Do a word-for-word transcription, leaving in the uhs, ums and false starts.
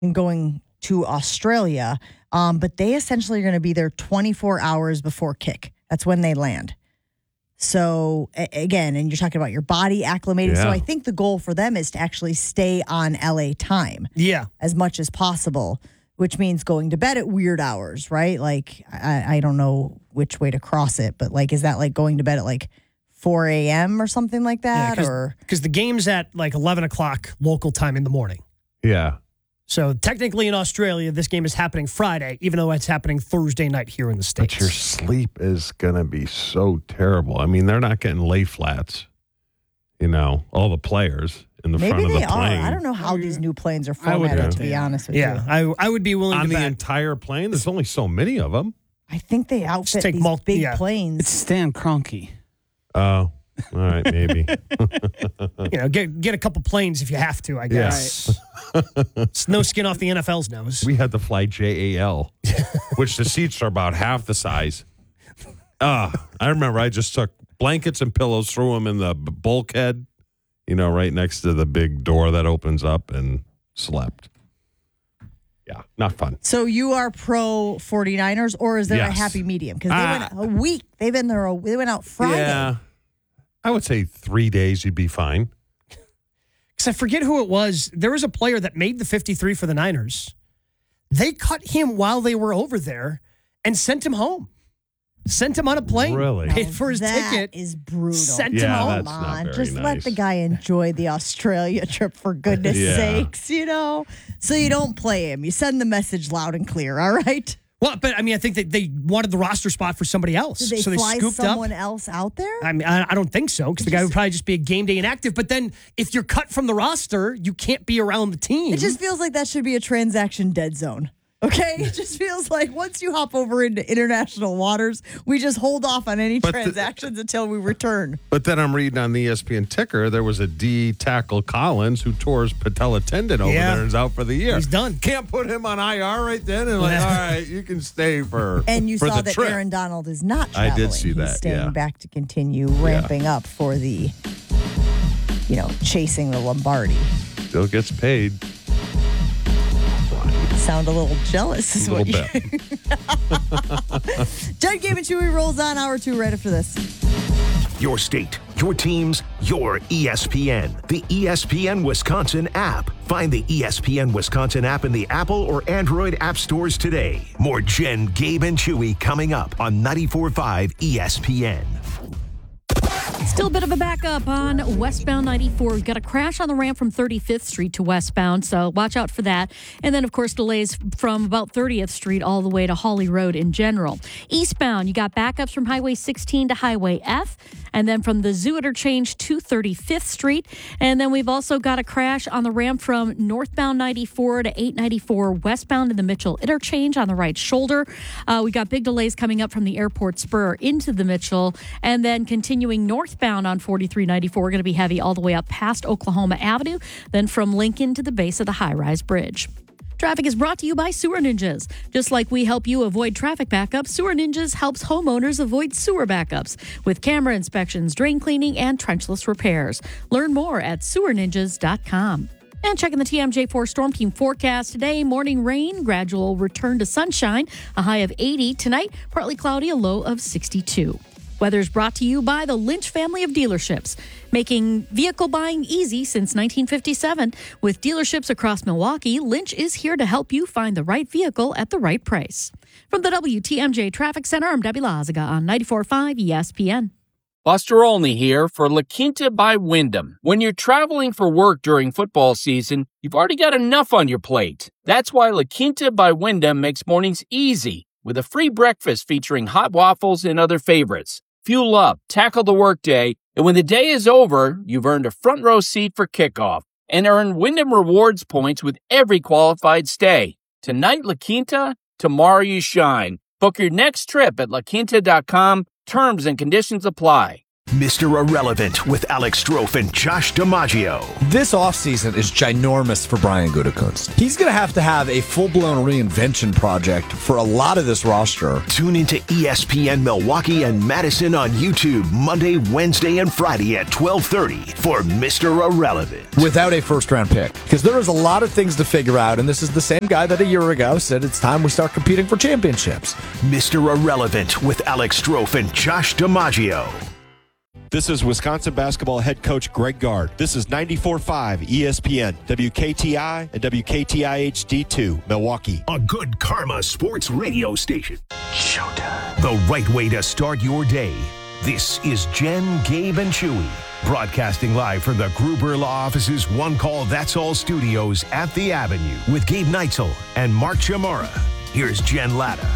and going to Australia. Um, but they essentially are going to be there twenty-four hours before kick. That's when they land. So, a- again, and you're talking about your body acclimating. Yeah. So I think the goal for them is to actually stay on L A time Yeah. as much as possible, which means going to bed at weird hours, right? Like, I, I don't know which way to cross it, but like, is that like going to bed at like four a.m. or something like that? Yeah, or because the game's at like eleven o'clock local time in the morning. Yeah. So technically in Australia, this game is happening Friday, even though it's happening Thursday night here in the States. But your sleep is going to be so terrible. I mean, they're not getting lay flats, you know, all the players in the maybe front of they the are. plane. I don't know how these new planes are I would formatted, bet to they be are. honest with Yeah, you. I I would be willing On to the bet. entire plane? There's only so many of them. I think they outfit take these mul- big yeah. planes. It's Stan Kroenke. Oh, all right, maybe. You know, get get a couple planes if you have to, I guess. It's no skin off the N F L's nose. We had to fly J A L, which the seats are about half the size. Ah, I remember I just took blankets and pillows, threw them in the b- bulkhead, you know, right next to the big door that opens up, and slept. Yeah, not fun. So you are pro 49ers, or is there a Yes. happy medium? Because they Ah. went a week. They've been there. A, they went out Friday. Yeah, I would say three days you'd be fine. Because I forget who it was. There was a player that made the fifty-three for the Niners. They cut him while they were over there and sent him home. Sent him on a plane. Really? Paid for his that ticket. is brutal. Sent Yeah, him home. that's Come not on, very just let nice. the guy enjoy the Australia trip for goodness Yeah. sakes, you know? So you don't play him. You send the message loud and clear, all right? Well, but I mean, I think that they wanted the roster spot for somebody else. Did they so they fly scooped someone up. else out there? I mean, I, I don't think so because the guy would probably just be a game day inactive. But then if you're cut from the roster, you can't be around the team. It just feels like that should be a transaction dead zone. Okay? It just feels like once you hop over into international waters, we just hold off on any But the- transactions until we return. But then I'm reading on the E S P N ticker, there was a D tackle Collins who tore his patella tendon over Yeah. there and is out for the year. He's done. Can't put him on I R right then and like, Yeah. all right, you can stay for And you for saw the that trip. Aaron Donald is not I traveling. did see He's that, staying yeah. back to continue ramping up for the, you know, chasing the Lombardi. Still gets paid Sound a little jealous is a what little you bit. Judd Game and Chewy rolls on hour two right after this. Your state, your teams, your E S P N. The E S P N Wisconsin app. Find the E S P N Wisconsin app in the Apple or Android app stores today. More Jen, Gabe, and Chewy coming up on ninety-four point five E S P N. Still a bit of a backup on westbound ninety-four. We've got a crash on the ramp from thirty-fifth Street to westbound, so watch out for that. And then, of course, delays from about thirtieth Street all the way to Hawley Road in general. Eastbound, you got backups from Highway sixteen to Highway F, and then from the Zoo Interchange to thirty-fifth Street. And then we've also got a crash on the ramp from northbound ninety-four to eight ninety-four westbound in the Mitchell Interchange on the right shoulder. Uh, we got big delays coming up from the airport spur into the Mitchell, and then continuing northbound on forty-three ninety-four, going to be heavy all the way up past Oklahoma Avenue, then from Lincoln to the base of the high-rise bridge. Traffic is brought to you by Sewer Ninjas. Just like we help you avoid traffic backups, Sewer Ninjas helps homeowners avoid sewer backups with camera inspections, drain cleaning, and trenchless repairs. Learn more at sewer ninjas dot com. And checking the T M J four Storm Team forecast today, morning rain, gradual return to sunshine, a high of eighty. Tonight, partly cloudy, a low of sixty-two. Weather is brought to you by the Lynch family of dealerships, making vehicle buying easy since nineteen fifty-seven. With dealerships across Milwaukee, Lynch is here to help you find the right vehicle at the right price. From the W T M J Traffic Center, I'm Debbie Lazaga on ninety-four point five E S P N. Buster Olney here for La Quinta by Wyndham. When you're traveling for work during football season, you've already got enough on your plate. That's why La Quinta by Wyndham makes mornings easy with a free breakfast featuring hot waffles and other favorites. Fuel up, tackle the workday, and when the day is over, you've earned a front row seat for kickoff and earn Wyndham Rewards points with every qualified stay. Tonight, La Quinta, tomorrow you shine. Book your next trip at la quinta dot com. Terms and conditions apply. Mister Irrelevant with Alex Strofe and Josh DiMaggio. This offseason is ginormous for Brian Gutekunst. He's going to have to have a full-blown reinvention project for a lot of this roster. Tune into E S P N Milwaukee and Madison on YouTube Monday, Wednesday, and Friday at twelve thirty for Mister Irrelevant. Without a first-round pick. Because there is a lot of things to figure out, and this is the same guy that a year ago said it's time we start competing for championships. Mister Irrelevant with Alex Strofe and Josh DiMaggio. This is Wisconsin basketball head coach Greg Gard. This is ninety-four point five E S P N, W K T I, and W K T I H D two, Milwaukee. A good karma sports radio station. Showtime. The right way to start your day. This is Jen, Gabe, and Chewy. Broadcasting live from the Gruber Law Office's One Call That's All studios at the Avenue with Gabe Neitzel and Mark Chamara. Here's Jen Latta.